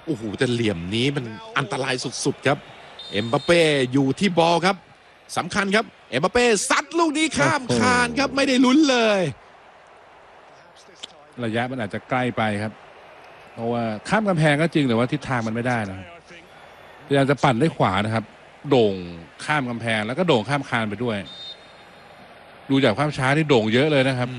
โอ้โหแต่เหลี่ยมนี้มันอันตรายสุดๆครับเอ็มบัปเป้อยู่ที่บอลครับสำคัญครับเอ็มบัปเป้ซัดลูกนี้ข้ามคานครับไม่ได้ลุ้นเลยระยะมันอาจจะใกล้ไปครับเพราะว่าข้ามกำแพงก็จริงแต่ว่าทิศทางมันไม่ได้นะพยายามจะปั่นด้วยขวานะครับโด่งข้ามกำแพงแล้วก็โด่งข้ามคานไปด้วยดูจากภาพช้าที่โด่งเยอะเลยนะครับ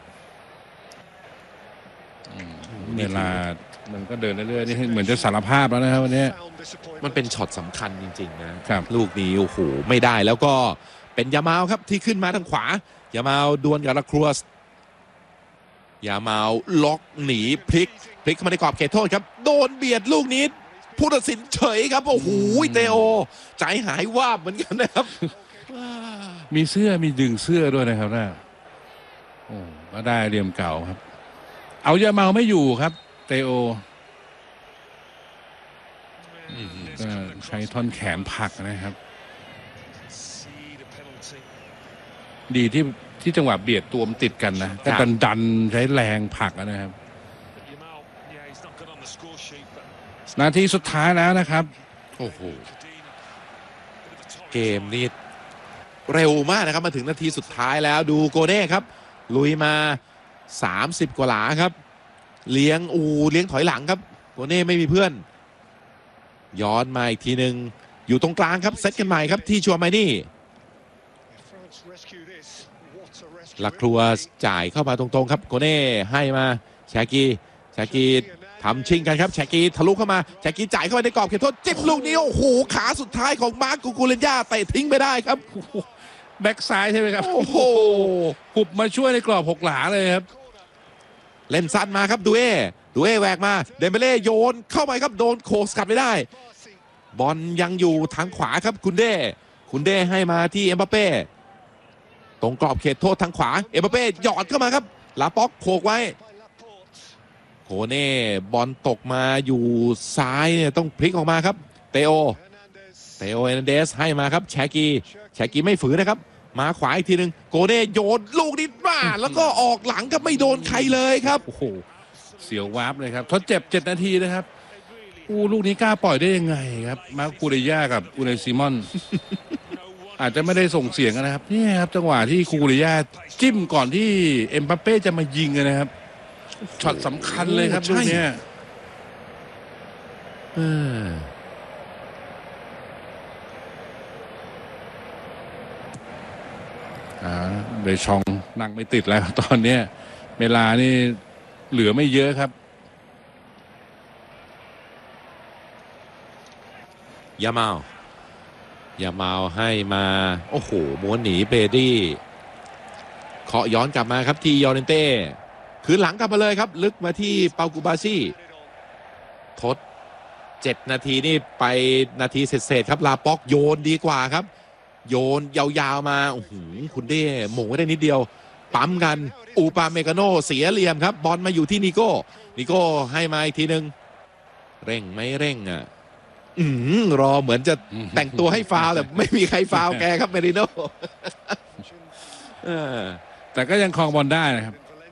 เวลามันก็เดินเรื่อยๆนี่เหมือนจะสารภาพแล้วนะครับวันนี้มันเป็นช็อตสำคัญจริงๆนะครับลูกนี้โอ้โหไม่ได้แล้วก็เป็นยามาลครับที่ขึ้นมาทางขวายามาลดวลกับลาครัวยามาลล็อกหนีพลิกเข้ามาในกรอบเขตโทษครับโดนเบียดลูกนี้ผู้ตัดสินเฉยครับโอ้โหเตโอใจหายวาบเหมือนกันนะครับมีเสื้อมีดึงเสื้อด้วยนะครับนะโอ้ก็ได้เหลี่ยมเก่าครับเอายามาลไม่อยู่ครับเตโอใช้ท่อนแขนผลักนะครับดีที่จังหวะเบียดตัวมันติดกันนะก็ดันใช้แรงผลักนะครับนาทีสุดท้ายแล้วนะครับโอ้โหเกมนี้เร็วมากนะครับมาถึงนาทีสุดท้ายแล้วดูโกเน่ครับลุยมา30 กว่าหลาครับเลี้ยงถอยหลังครับโกเน่ไม่มีเพื่อนย้อนมาอีกทีหนึ่งอยู่ตรงกลางครับเซตกันใหม่ครับที่ชัวร์ไมนี่ลาครัวจ่ายเข้ามาตรงๆครับโกเน่ให้มาแชกีทำชิงกันครับแชกีทะลุเข้ามาแชกีจ่ายเข้าไปในกรอบเขตโทษจิ้มลูกนี้โอ้โหขาสุดท้ายของมาร์คกูเลนย่าเตะทิ้งไปได้ครับแบ็กซ้ายใช่ไหมครับโอ้โหหุบมาช่วยในกรอบ6 หลาเลยครับเล่นสั้นมาครับดูเอแหวกมาเดมเบเล่โยนเข้าไปครับโดนโคสกัดไม่ได้บอลยังอยู่ทางขวาครับคุณเด้ให้มาที่เอ็มบัปเป้ตรงกรอบเขตโทษทางขวาเอ็มบัปเป้หยอดเข้ามาครับลาป็อกโขกไว้โคเน่บอลตกมาอยู่ซ้ายเนี่ยต้องพลิกออกมาครับเตโอเอร์นันเดสให้มาครับแชกีไม่ฝืนนะครับมาขวาอีกทีหนึ่งโกเน่โยนลูกนี้มาแล้วก็ออกหลังครับไม่โดนใครเลยครับโอ้โหเสียววาร์ปเลยครับทดเจ็บ7 นาทีนะครับลูกนี้กล้าปล่อยได้ยังไงครับมาร์ค กูเรย่ากับอูเนซิมอน อาจจะไม่ได้ส่งเสียงนะครับนี่ครับจังหวะที่กูเรย่าจิ้มก่อนที่เอ็มบัปเป้จะมายิงนะครับช็อตสำคัญเลยครับลูกนี้เดชองนั่งไม่ติดแล้วตอนนี้เวลานี่เหลือไม่เยอะครับยามาลให้มาโอ้โหม้วนหนีเบดี้เคาะย้อนกลับมาครับที่ยอร์เรนเต้คืนหลังกลับมาเลยครับลึกมาที่เปากูบาซี่ทด7 นาทีนี่ไปนาทีเศษครับลาป็อกโยนดีกว่าครับโยนยาวๆมาโอ้โหคุณเด้หม่งไว้ได้นิดเดียวปั๊มกันอูปาเมกาโนเสียเหลี่ยมครับบอลมาอยู่ที่นิโก้ให้มาอีกทีหนึ่งเร่งไม่เร่งอ่ะรอเหมือนจะแต่งตัวให้ฟาวแต่ไม่มีใครฟาวแกครับเมริโน่แต่ก็ยังครองบอลได้นะครับ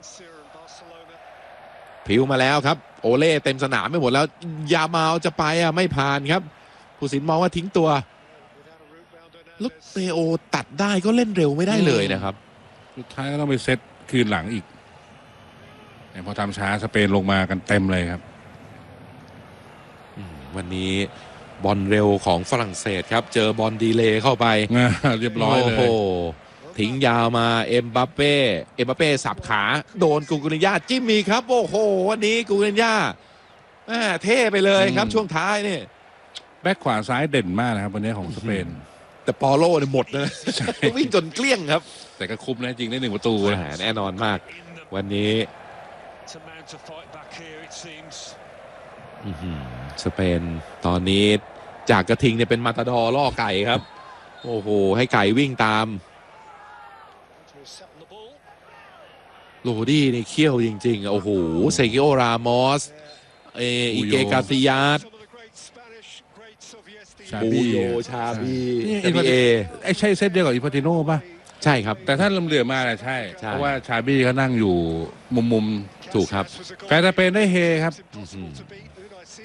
ผิวมาแล้วครับโอเล่เต็มสนามไม่หมดแล้วยามาลจะไปไม่ผ่านครับผู้สินมองว่าทิ้งตัวลูกเตโอตัดได้ก็เล่นเร็วไม่ได้เลยนะครับสุดท้ายก็ต้องไปเซตคืนหลังอีกแต่พอทำช้าสเปนลงมากันเต็มเลยครับวันนี้บอลเร็วของฝรั่งเศสครับเจอบอลดีเลย์เข้าไปเรียบร้อยเลยทิ้งยาวมาเอ็มบัปเป้สับขาโดนกูเรย่าจิ้มมีครับโอ้โหวันนี้กูเรย่าเท่ไปเลยครับช่วงท้ายนี่แบ็คขวาซ้ายเด่นมากนะครับวันนี้ของสเปนแต่ปอโลเนี่ยหมดนะวิ่งจนเกลี้ยงครับแต่ก็คุ้มนะจริงได้1 ประตูแน่นอนมากวันนี้สเปนตอนนี้จากกระทิงเนี่ยเป็นมาตาดอล่อไก่ครับโอ้โหให้ไก่วิ่งตามโรดี้นี่เขี้ยวจริงๆโอ้โหเซกิโอรามอสอิเกกาซิยาสชาบีไอ้ใช่เซตเดียวกับอิปาติโน่ป่ะใช่ครับแต่ถ้าลำเรือมาแหละใช่เพราะว่าชาบี้เขานั่งอยู่มุมถูกครับแฟนสเปนได้เฮครับ